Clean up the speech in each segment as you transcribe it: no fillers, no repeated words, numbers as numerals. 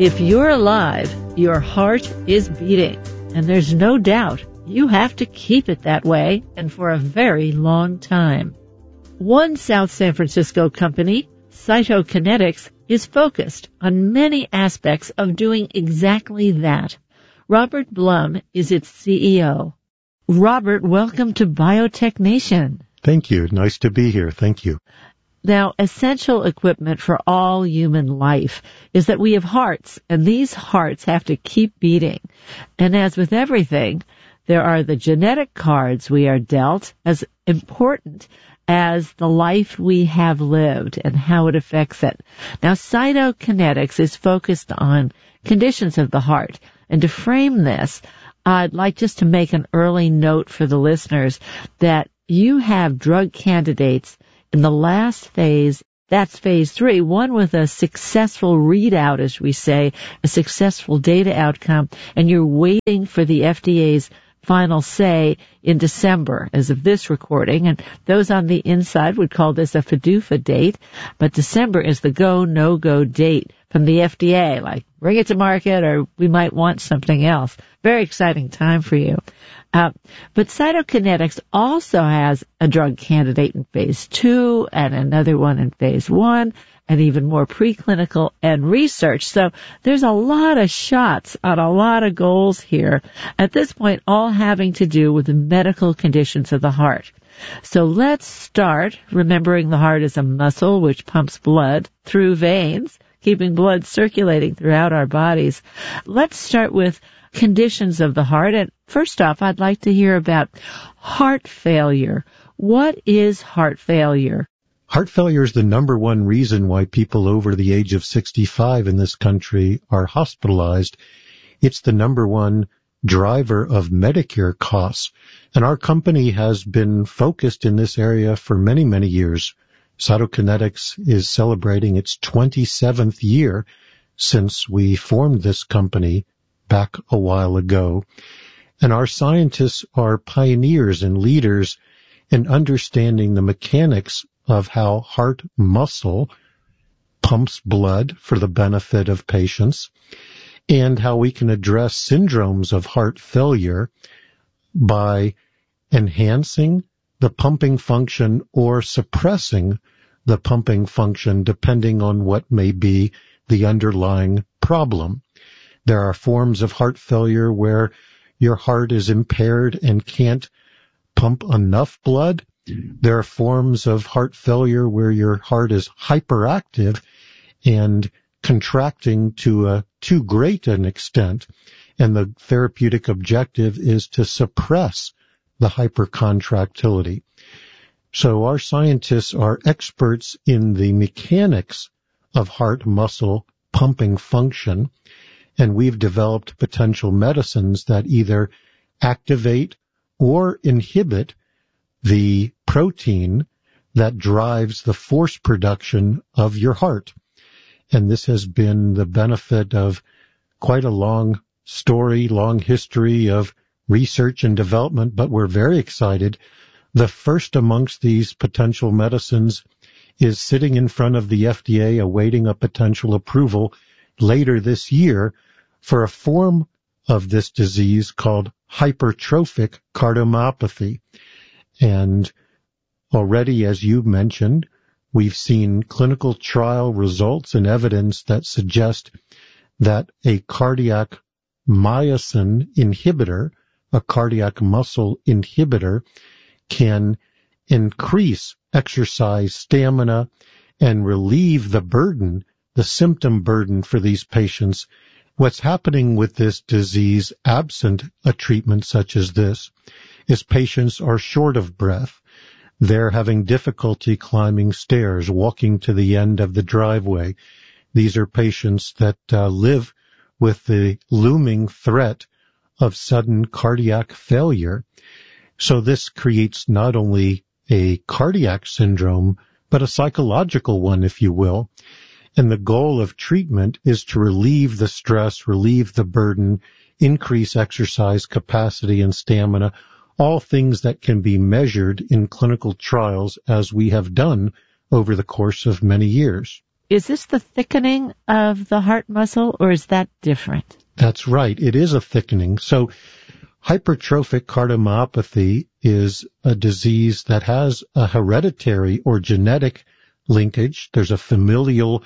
If you're alive, your heart is beating, and there's no doubt you have to keep it that way and for a very long time. One South San Francisco company, Cytokinetics, is focused on many aspects of doing exactly that. Robert Blum is its CEO. Robert, welcome to Biotech Nation. Thank you. Nice to be here. Thank you. Now, essential equipment for all human life is that we have hearts, and these hearts have to keep beating. And as with everything, there are the genetic cards we are dealt, as important as the life we have lived and how it affects it. Now, Cytokinetics is focused on conditions of the heart. And to frame this, I'd like just to make an early note for the listeners that you have drug candidates in the last phase. That's phase 3, one with a successful readout, as we say, a successful data outcome, and you're waiting for the FDA's final say in December as of this recording, and those on the inside would call this a PDUFA date, but December is the go, no-go date from the FDA, like bring it to market or we might want something else. Very exciting time for you. But Cytokinetics also has a drug candidate in phase 2 and another one in phase 1 and even more preclinical and research. So there's a lot of shots on a lot of goals here. At this point, all having to do with the medical conditions of the heart. So let's start remembering the heart is a muscle which pumps blood through veins, keeping blood circulating throughout our bodies. Let's start with conditions of the heart. And first off, I'd like to hear about heart failure. What is heart failure? Heart failure is the number one reason why people over the age of 65 in this country are hospitalized. It's the number one driver of Medicare costs. And our company has been focused in this area for many, many years. Cytokinetics is celebrating its 27th year since we formed this company back a while ago. And our scientists are pioneers and leaders in understanding the mechanics of how heart muscle pumps blood for the benefit of patients and how we can address syndromes of heart failure by enhancing the pumping function or suppressing the pumping function depending on what may be the underlying problem. There are forms of heart failure where your heart is impaired and can't pump enough blood. There are forms of heart failure where your heart is hyperactive and contracting to too great an extent, and the therapeutic objective is to suppress the hypercontractility. So our scientists are experts in the mechanics of heart muscle pumping function, and we've developed potential medicines that either activate or inhibit the protein that drives the force production of your heart. And this has been the benefit of quite a long story, long history of research and development, but we're very excited. The first amongst these potential medicines is sitting in front of the FDA awaiting a potential approval later this year for a form of this disease called hypertrophic cardiomyopathy. And already, as you mentioned, we've seen clinical trial results and evidence that suggest that a cardiac myosin inhibitor, a cardiac muscle inhibitor, can increase exercise stamina and relieve the burden, the symptom burden for these patients. What's happening with this disease, absent a treatment such as this, is patients are short of breath. They're having difficulty climbing stairs, walking to the end of the driveway. These are patients that live with the looming threat of sudden cardiac failure. So this creates not only a cardiac syndrome, but a psychological one, if you will. And the goal of treatment is to relieve the stress, relieve the burden, increase exercise capacity and stamina, all things that can be measured in clinical trials as we have done over the course of many years. is this the thickening of the heart muscle, or is that different? That's right. It is a thickening. So hypertrophic cardiomyopathy is a disease that has a hereditary or genetic linkage. There's a familial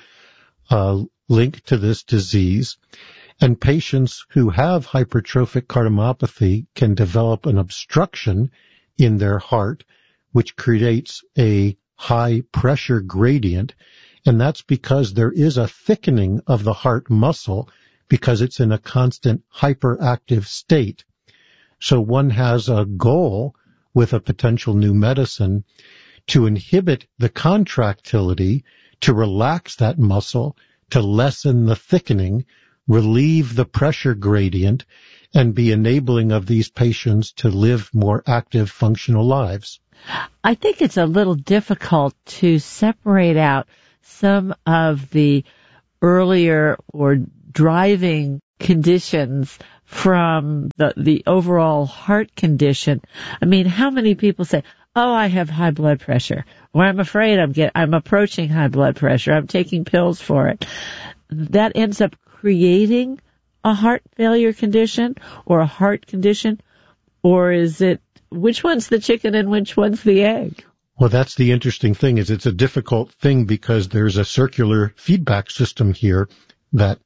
link to this disease. And patients who have hypertrophic cardiomyopathy can develop an obstruction in their heart, which creates a high pressure gradient. And that's because there is a thickening of the heart muscle because it's in a constant hyperactive state. So one has a goal with a potential new medicine to inhibit the contractility, to relax that muscle, to lessen the thickening, relieve the pressure gradient, and be enabling of these patients to live more active, functional lives. I think it's a little difficult to separate out some of the earlier or driving conditions from the overall heart condition. I mean, how many people say, oh, I have high blood pressure, or I'm afraid I'm approaching high blood pressure, I'm taking pills for it. That ends up creating a heart failure condition or a heart condition, or is it, which one's the chicken and which one's the egg? Well, that's the interesting thing, is it's a difficult thing because there's a circular feedback system here that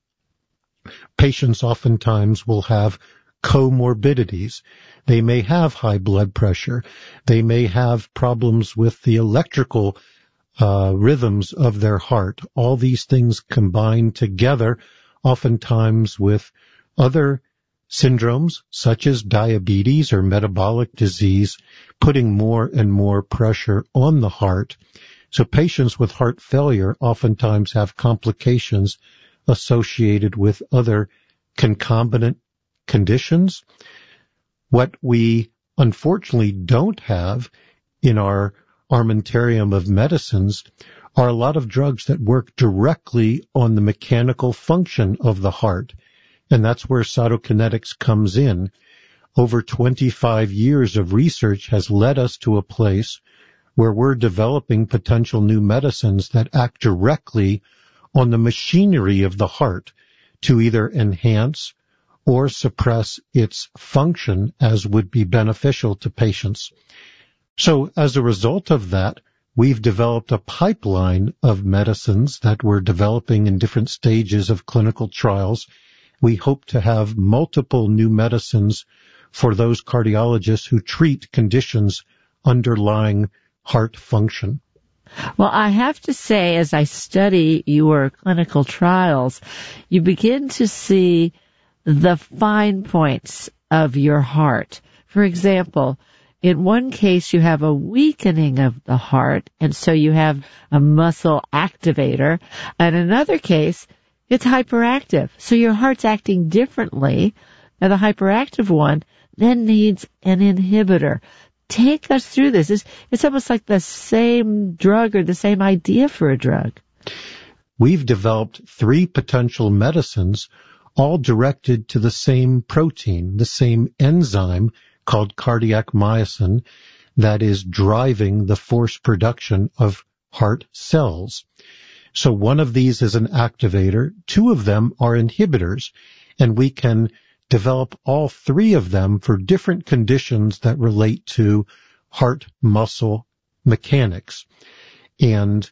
patients oftentimes will have comorbidities. They may have high blood pressure. They may have problems with the electrical rhythms of their heart. All these things combine together, oftentimes with other syndromes such as diabetes or metabolic disease, putting more and more pressure on the heart. So patients with heart failure oftentimes have complications associated with other concomitant conditions. What we unfortunately don't have in our armamentarium of medicines are a lot of drugs that work directly on the mechanical function of the heart. And that's where Cytokinetics comes in. Over 25 years of research has led us to a place where we're developing potential new medicines that act directly on the machinery of the heart to either enhance or suppress its function as would be beneficial to patients. So as a result of that, we've developed a pipeline of medicines that we're developing in different stages of clinical trials. We hope to have multiple new medicines for those cardiologists who treat conditions underlying heart function. Well, I have to say, as I study your clinical trials, you begin to see the fine points of your heart. For example, in one case, you have a weakening of the heart, and so you have a muscle activator. And in another case, it's hyperactive. So your heart's acting differently, and the hyperactive one then needs an inhibitor. Take us through this. It's almost like the same drug or the same idea for a drug. We've developed 3 potential medicines, all directed to the same protein, the same enzyme called cardiac myosin that is driving the force production of heart cells. So one of these is an activator, 2 of them are inhibitors, and we can develop all 3 of them for different conditions that relate to heart muscle mechanics. And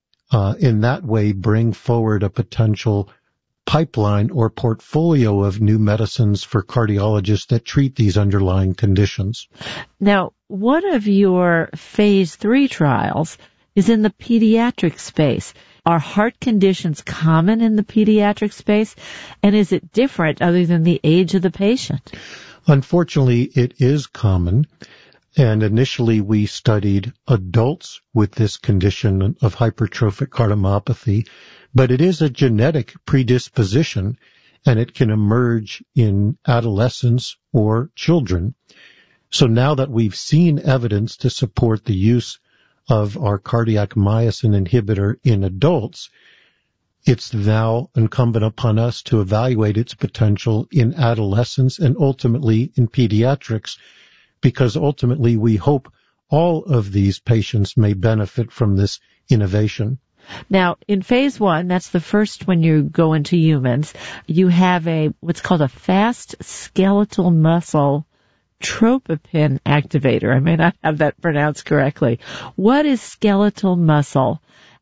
in that way bring forward a potential pipeline or portfolio of new medicines for cardiologists that treat these underlying conditions. Now, one of your phase 3 trials is in the pediatric space. Are heart conditions common in the pediatric space? And is it different other than the age of the patient? Unfortunately, it is common. And initially we studied adults with this condition of hypertrophic cardiomyopathy, but it is a genetic predisposition and it can emerge in adolescents or children. So now that we've seen evidence to support the use of our cardiac myosin inhibitor in adults, it's now incumbent upon us to evaluate its potential in adolescents and ultimately in pediatrics, because ultimately we hope all of these patients may benefit from this innovation. Now, in phase 1, that's the first when you go into humans, you have what's called a fast skeletal muscle tropopin activator. I may not have that pronounced correctly. What is skeletal muscle?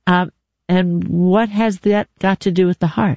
And what has that got to do with the heart?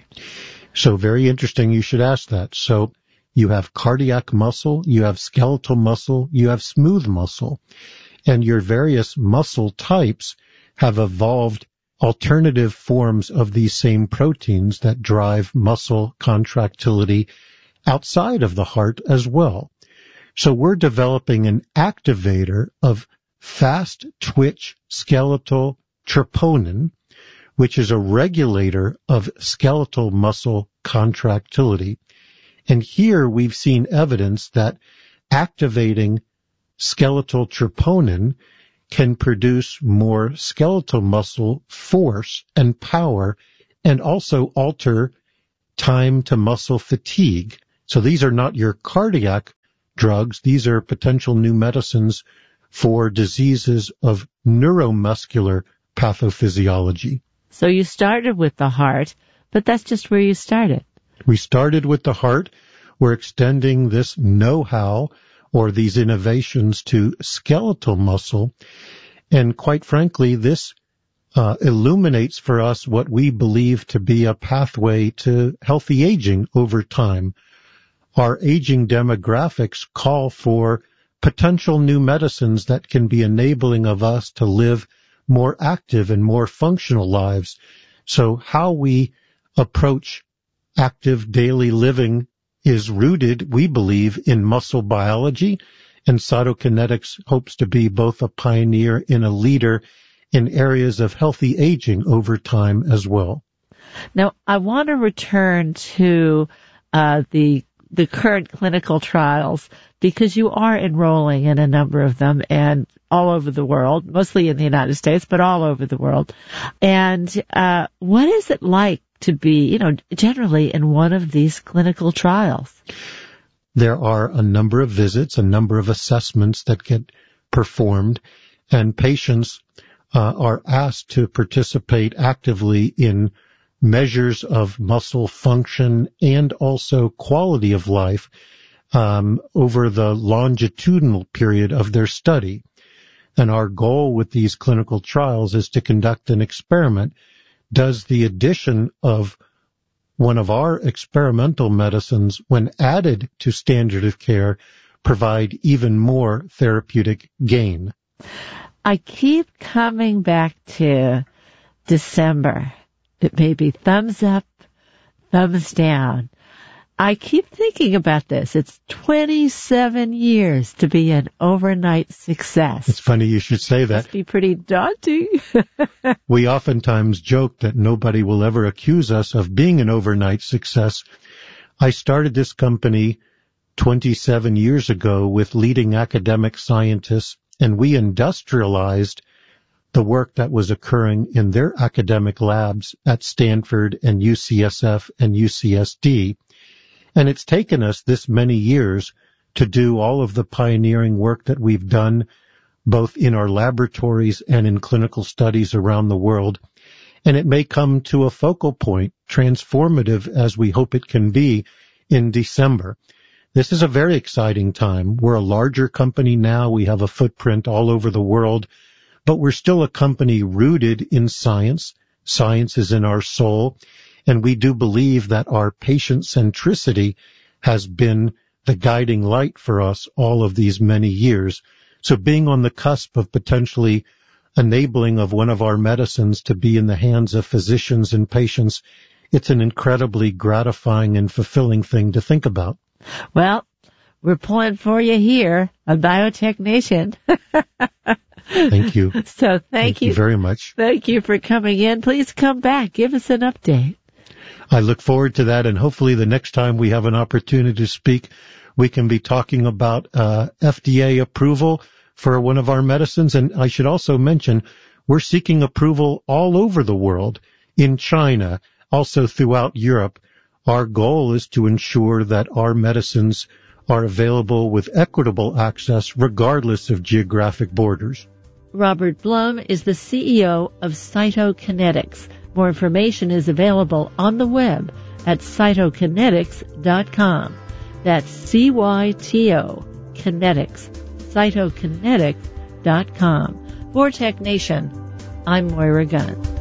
So very interesting you should ask that. So you have cardiac muscle, you have skeletal muscle, you have smooth muscle. And your various muscle types have evolved alternative forms of these same proteins that drive muscle contractility outside of the heart as well. So we're developing an activator of fast twitch skeletal troponin, which is a regulator of skeletal muscle contractility. And here we've seen evidence that activating skeletal troponin can produce more skeletal muscle force and power and also alter time to muscle fatigue. So these are not your cardiac drugs. These are potential new medicines for diseases of neuromuscular pathophysiology. So you started with the heart, but that's just where you started. We started with the heart. We're extending this know-how or these innovations to skeletal muscle. And quite frankly, this illuminates for us what we believe to be a pathway to healthy aging over time. Our aging demographics call for potential new medicines that can be enabling of us to live more active and more functional lives. So how we approach active daily living is rooted, we believe, in muscle biology, and Cytokinetics hopes to be both a pioneer and a leader in areas of healthy aging over time as well. Now, I want to return to the current clinical trials, because you are enrolling in a number of them and all over the world, mostly in the United States, but all over the world. And what is it like to be, generally in one of these clinical trials? There are a number of visits, a number of assessments that get performed, and patients are asked to participate actively in measures of muscle function and also quality of life over the longitudinal period of their study. And our goal with these clinical trials is to conduct an experiment. Does the addition of one of our experimental medicines, when added to standard of care, provide even more therapeutic gain? I keep coming back to December. It may be thumbs up, thumbs down. I keep thinking about this. It's 27 years to be an overnight success. It's funny you should say that. Must be pretty daunting. We oftentimes joke that nobody will ever accuse us of being an overnight success. I started this company 27 years ago with leading academic scientists, and we industrialized the work that was occurring in their academic labs at Stanford and UCSF and UCSD. And it's taken us this many years to do all of the pioneering work that we've done, both in our laboratories and in clinical studies around the world. And it may come to a focal point, transformative as we hope it can be, in December. This is a very exciting time. We're a larger company now. We have a footprint all over the world, but we're still a company rooted in science. Science is in our soul. And we do believe that our patient centricity has been the guiding light for us all of these many years. So being on the cusp of potentially enabling of one of our medicines to be in the hands of physicians and patients, it's an incredibly gratifying and fulfilling thing to think about. Well, we're pulling for you here, a Biotech Nation. Thank you. So thank you very much. Thank you for coming in. Please come back. Give us an update. I look forward to that, and hopefully the next time we have an opportunity to speak, we can be talking about FDA approval for one of our medicines. And I should also mention, we're seeking approval all over the world, in China, also throughout Europe. Our goal is to ensure that our medicines are available with equitable access regardless of geographic borders. Robert Blum is the CEO of Cytokinetics. More information is available on the web at cytokinetics.com. That's CYTO Kinetics, cytokinetics.com. For Tech Nation, I'm Moira Gunn.